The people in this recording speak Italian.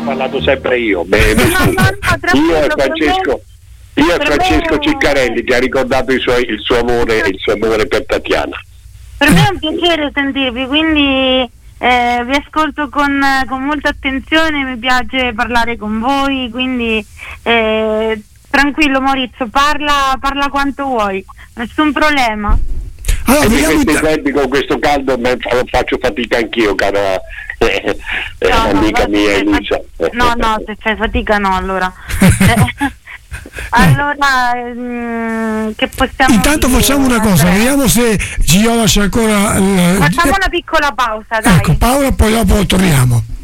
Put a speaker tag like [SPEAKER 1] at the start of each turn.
[SPEAKER 1] parlato sempre io.
[SPEAKER 2] No,
[SPEAKER 1] Io e Francesco Ciccarelli, che ha ricordato il suo amore per Tatiana.
[SPEAKER 2] Per me è un piacere sentirvi, quindi vi ascolto con molta attenzione, mi piace parlare con voi, quindi tranquillo Maurizio, parla quanto vuoi, nessun problema.
[SPEAKER 1] Allora, con questo caldo faccio fatica anch'io, cara amica mia Elisa.
[SPEAKER 2] No, se fai fatica no, allora. Allora, che possiamo
[SPEAKER 3] intanto
[SPEAKER 2] dire?
[SPEAKER 3] facciamo una cosa, vediamo se Gioia c'è ancora.
[SPEAKER 2] Facciamo una piccola pausa, dai.
[SPEAKER 3] Ecco, Paola, poi dopo torniamo.